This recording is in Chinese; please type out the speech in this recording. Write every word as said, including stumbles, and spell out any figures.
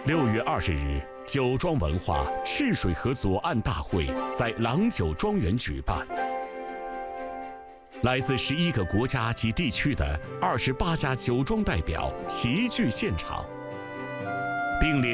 六月二十日，酒庄文化赤水河左岸大会在郎酒庄园举办，来自十一个国家及地区的二十八家酒庄代表齐聚现场，并联